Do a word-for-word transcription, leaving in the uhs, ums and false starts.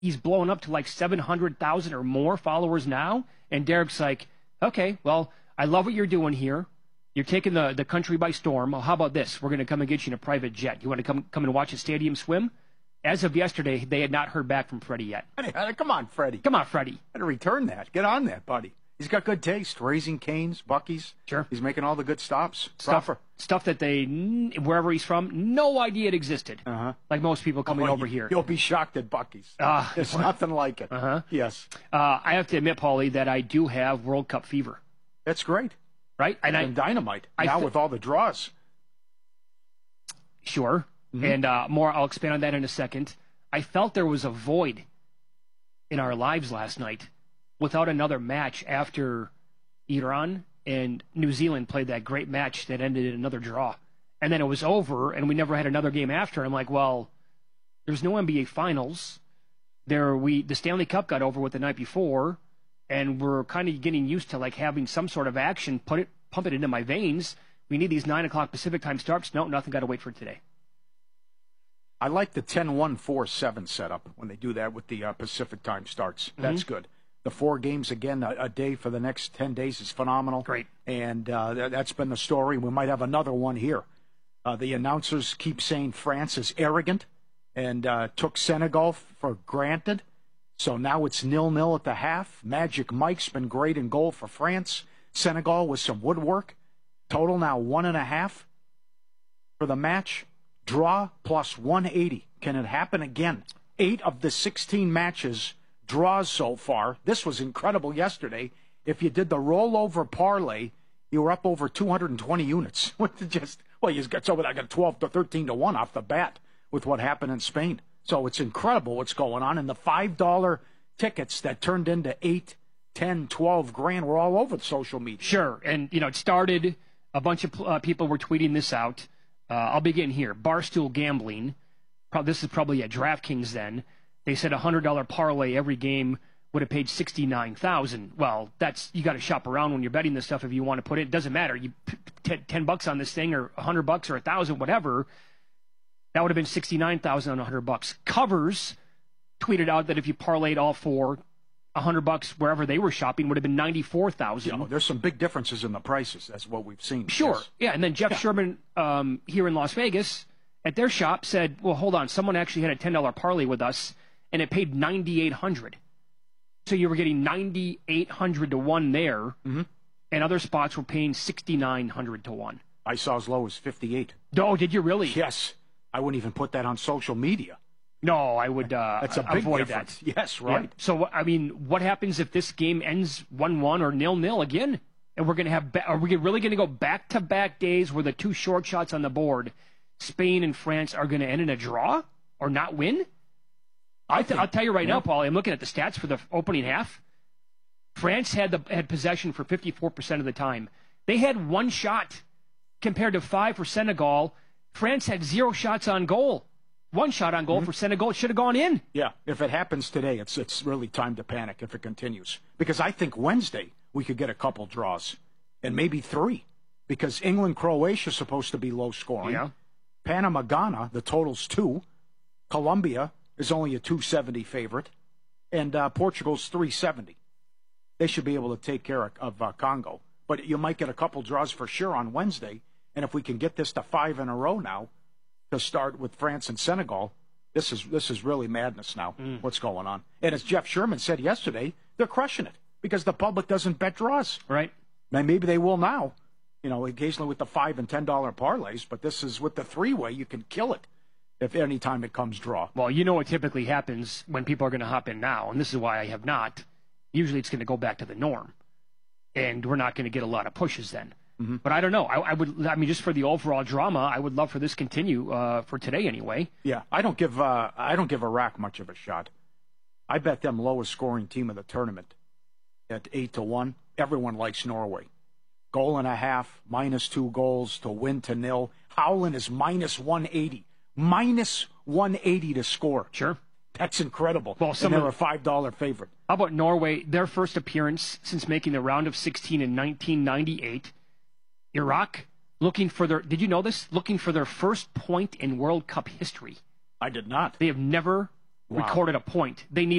he's blowing up to like seven hundred thousand or more followers now. And Derek's like, okay, well, I love what you're doing here. You're taking the, the country by storm. Well, how about this? We're going to come and get you in a private jet. You want to come come and watch a stadium swim? As of yesterday, they had not heard back from Freddie yet. Come on, Freddie. Come on, Freddie. Got to return that. Get on that, buddy. He's got good taste. Raising Cane's, Buc-ee's. Sure. He's making all the good stops. Stuff, Proper. stuff that they, wherever he's from, no idea it existed. Uh-huh. Like most people coming Oh, over you, here. You'll be shocked at Buc-ee's. Uh, There's nothing like it. Uh-huh. Yes. Uh, I have to admit, Paulie, that I do have World Cup fever. That's great. Right? And, and I, dynamite. I now th- with all the draws. Sure. Mm-hmm. And uh, more, I'll expand on that in a second. I felt there was a void in our lives last night without another match after Iran and New Zealand played that great match that ended in another draw. And then it was over, and we never had another game after. I'm like, well, there's no N B A Finals. There, we the Stanley Cup got over with the night before, and we're kind of getting used to like having some sort of action, put it, pump it into my veins. We need these nine o'clock Pacific time starts. No, nothing. Got to wait for today. I like the ten one four seven setup when they do that with the uh, Pacific time starts. That's mm-hmm. good. The four games again a, a day for the next ten days is phenomenal. Great. And uh, th- that's been the story. We might have another one here. Uh, the announcers keep saying France is arrogant and uh, took Senegal for granted. So now it's nil-nil at the half. Magic Mike's been great in goal for France. Senegal with some woodwork. Total now one and a half for the match. Draw plus one eighty. Can it happen again? Eight of the sixteen matches draws so far. This was incredible yesterday. If you did the rollover parlay, you were up over two hundred twenty units. Just well, you got over. I got twelve to thirteen to one off the bat with what happened in Spain. So it's incredible what's going on. And the five dollar tickets that turned into eight, ten, twelve grand were all over the social media. Sure, and you know it started. A bunch of uh, people were tweeting this out. Uh, I'll begin here. Barstool Gambling. Pro- this is probably at DraftKings then. They said a one hundred dollar parlay every game would have paid sixty-nine thousand dollars. Well, that's you got to shop around when you're betting this stuff if you want to put it. It doesn't matter. You p- ten bucks on this thing or one hundred bucks or one thousand, whatever. That would have been sixty-nine thousand on one hundred bucks. Covers tweeted out that if you parlayed all four, one hundred bucks wherever they were shopping would have been ninety-four thousand. You know, there's some big differences in the prices. That's what we've seen. Sure. Yes. Yeah, and then Jeff yeah. Sherman um, here in Las Vegas at their shop said, well, hold on, someone actually had a ten dollar parlay with us, and it paid ninety-eight hundred dollars. So you were getting ninety-eight hundred to one there, mm-hmm. and other spots were paying sixty-nine hundred to one. I saw as low as fifty-eight. Oh, did you really? Yes. I wouldn't even put that on social media. No, I would uh, That's a big avoid difference. that. Yes, right. Yeah. So, I mean, what happens if this game ends one one or nil nil again? And we're going to have, ba- are we really going to go back-to-back days where the two short shots on the board, Spain and France, are going to end in a draw or not win? I th- I'll tell you right yeah. now, Paul, I'm looking at the stats for the opening half. France had the had possession for fifty-four percent of the time. They had one shot compared to five for Senegal. France had zero shots on goal. One shot on goal mm-hmm. for Senegal. It should have gone in. Yeah, if it happens today, it's it's really time to panic if it continues. Because I think Wednesday we could get a couple draws, and maybe three. Because England-Croatia is supposed to be low scoring. Yeah. Panama-Ghana, the total's two. Colombia is only a two seventy favorite. And uh, Portugal's three seventy. They should be able to take care of, of uh, Congo. But you might get a couple draws for sure on Wednesday. And if we can get this to five in a row now, to start with France and Senegal, this is this is really madness now, mm. what's going on. And as Jeff Sherman said yesterday, they're crushing it because the public doesn't bet draws. Right. And maybe they will now, you know, occasionally with the five and ten dollar parlays, but this is with the three-way, you can kill it if any time it comes draw. Well, you know what typically happens when people are going to hop in now, and this is why I have not. Usually it's going to go back to the norm, and we're not going to get a lot of pushes then. Mm-hmm. But I don't know. I, I would. I mean, just for the overall drama, I would love for this to continue uh, for today anyway. Yeah, I don't give. Uh, I don't give Iraq much of a shot. I bet them lowest scoring team of the tournament at eight to one. Everyone likes Norway. Goal and a half, minus two goals to win to nil. Howland is minus one eighty. Minus one eighty to score. Sure. That's incredible. Well, some and they're a five dollar favorite. How about Norway? Their first appearance since making the round of sixteen in nineteen ninety-eight. Iraq, looking for their, did you know this? Looking for their first point in World Cup history. I did not. They have never Wow. recorded a point. They need